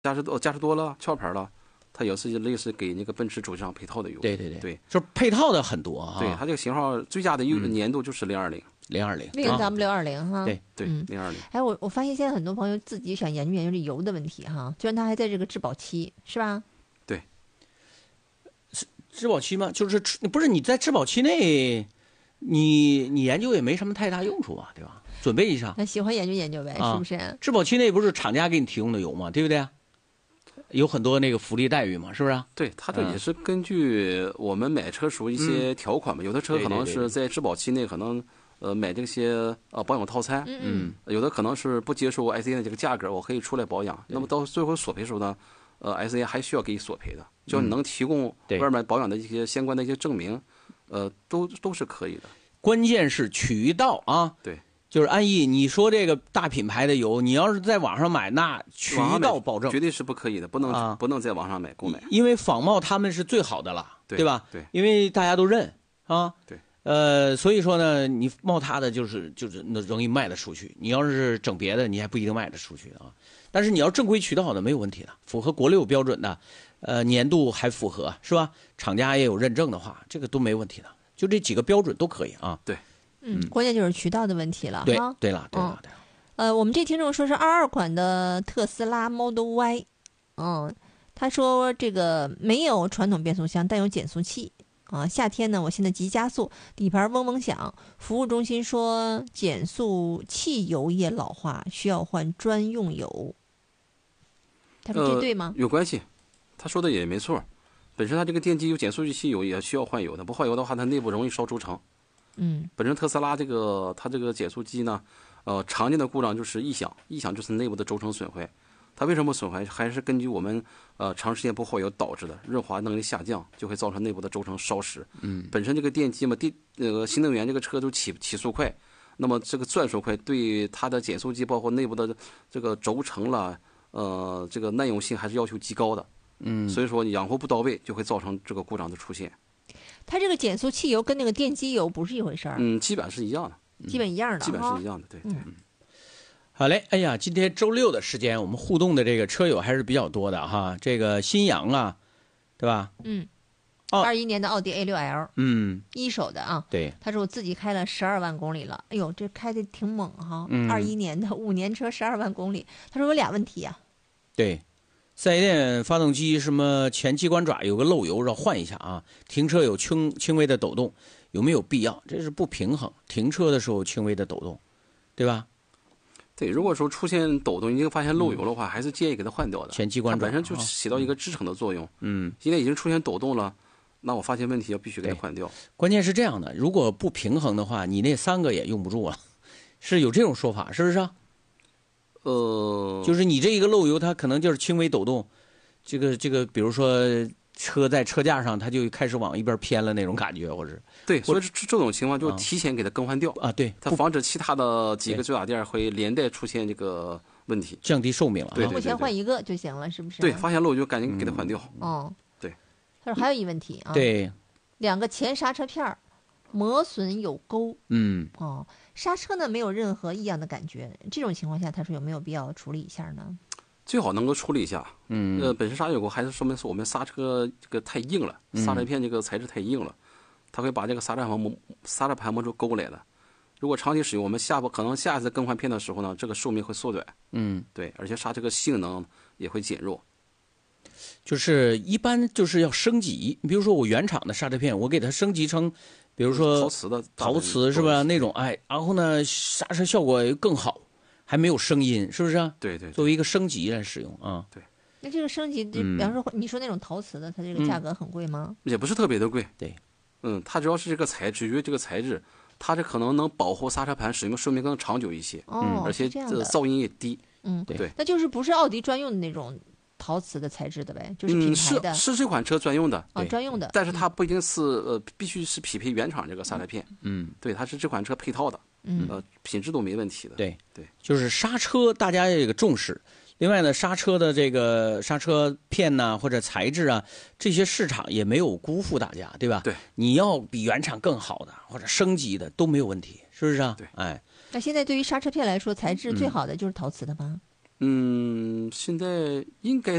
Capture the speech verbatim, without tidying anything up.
嘉实多嘉实多了壳牌了，它也是类似给那个奔驰主机厂配套的油。 对对对对， 就是配套的很多啊。 对，它这个型号最佳的粘度就是零二零。 零二零零 W 二零哈， 对对，零二零。 哎，我我发现现在很多朋友自己想研究研究这油的问题哈，虽然它还在这个质保期，是吧？ 对， 是质保期吗？就是不是你在质保期内，你你研究也没什么太大用处吧，对吧？准备一下， 那喜欢研究研究呗， 啊、 是不是？ 质保期内不是厂家给你提供的油吗？对不对？有很多那个福利待遇嘛，是不是？ 对，它这也是根据我们买车时候一些条款嘛，嗯、有的车可能是在质保期内可能。呃，买这些呃保养套餐， 嗯， 有的可能是不接受 S A 的这个价格，我可以出来保养。那么到最后索赔时候呢，呃 ，S A 还需要给你索赔的，只要你能提供外面保养的一些相关的一些证明，呃，都都是可以的。 关键是渠道啊， 对， 就是安逸，你说这个大品牌的油，你要是在网上买，那渠道保证绝对是不可以的，不能、 啊、 不能在网上买购买， 因为仿冒他们是最好的了， 对, 对吧？ 对， 因为大家都认啊， 对。 呃，所以说呢，你冒他的就是就是那容易卖得出去。你要是整别的，你还不一定卖得出去啊。但是你要正规渠道的没有问题的，符合国六标准的，呃，年度还符合是吧？厂家也有认证的话，这个都没问题的。就这几个标准都可以啊。 对， 嗯，关键就是渠道的问题了。 对，对了，对了，对了。 呃，我们这听众说是二二款的特斯拉 Model Y， 嗯，他说这个没有传统变速箱，但有减速器。啊，夏天呢，我现在急加速，底盘嗡嗡响。服务中心说减速器油液老化，需要换专用油。他说这对吗？ 呃、有关系，他说的也没错。本身它这个电机有减速器油也需要换油的，不换油的话，它内部容易烧轴承。 嗯， 本身特斯拉这个它这个减速机呢，呃，常见的故障就是异响，异响就是内部的轴承损坏。它为什么损坏？还是根据我们呃长时间不换油导致的，润滑能力下降，就会造成内部的轴承烧蚀。 嗯， 本身这个电机嘛，电呃新能源这个车都起起速快，那么这个转速快，对它的减速机包括内部的这个轴承了，呃，这个耐用性还是要求极高的。 嗯， 所以说你养护不到位，就会造成这个故障的出现。 它这个减速汽油跟那个电机油不是一回事儿。 嗯，基本是一样的。 基本一样的。 基本是一样的，对对。 嗯好嘞，哎呀，今天周六的时间，我们互动的这个车友还是比较多的哈。这个新阳啊，对吧？ 嗯。二一年的奥迪 A 六 L， 嗯， 一手的啊。 对。 他说我自己开了十二万公里了，哎呦，这开的挺猛哈。二一年的五年车十二万公里，他说有俩问题啊。 对，四 S 店发动机什么前机关爪有个漏油，要换一下啊。停车有轻轻微的抖动，有没有必要？这是不平衡。停车的时候轻微的抖动，对吧？ 对，如果说出现抖动，已经发现漏油的话，嗯、还是建议给它换掉的。 前机关它本身就起到一个支撑的作用。 嗯， 今天已经出现抖动了，那我发现问题要必须给它换掉。 关键是这样的，如果不平衡的话，你那三个也用不住了，是有这种说法，是不是啊？ 呃， 就是你这一个漏油，它可能就是轻微抖动，这个这个，比如说车在车架上，它就开始往一边偏了那种感觉，或者对，所以这这种情况就提前给它更换掉啊，对， 它防止其他的几个最打店会连带出现这个问题， 降低寿命了。 对，对对对， 我先换一个就行了，是不是？ 对，发现漏就赶紧给它换掉。 哦、 嗯，对。 他说还有一问题啊， 对， 两个前刹车片磨损有沟， 嗯， 哦，刹车呢没有任何异样的感觉，这种情况下，他说有没有必要处理一下呢？ 最好能够处理一下， 嗯， 呃，本身刹车有沟还是说明是我们刹车这个太硬了，刹车片这个材质太硬了，它会把这个刹车盘磨刹车盘磨出沟来的。如果长期使用，我们下可能下一次更换片的时候呢，这个寿命会缩短， 嗯， 对，而且刹车个性能也会减弱。 就是一般就是要升级，比如说我原厂的刹车片，我给它升级成，比如说陶瓷的， 陶瓷是吧？那种哎，然后呢，刹车效果更好，还没有声音，是不是啊？ 对 对, 对。 作为一个升级来使用啊。 对。 那这个升级，比方说你说那种陶瓷的，它这个价格很贵吗？ 嗯、也不是特别的贵。 对。 嗯，它主要是这个材质，因为这个材质，它这可能能保护刹车盘使用寿命更长久一些， 哦， 而且这噪音也低。 嗯， 对。 那就是不是奥迪专用的那种陶瓷的材质的呗，就是品牌的。 嗯、是是这款车专用的啊，专用的。 但是它不一定是呃，必须是匹配原厂这个刹车片。 嗯， 对，它是这款车配套的。 嗯， 呃，品质都没问题的。 对对， 就是刹车大家这个重视。另外呢，刹车的这个刹车片呐、啊，或者材质啊，这些市场也没有辜负大家，对吧？ 对， 你要比原厂更好的或者升级的都没有问题，是不是啊？ 对， 哎， 那现在对于刹车片来说，材质最好的就是陶瓷的吗？ 嗯，现在应该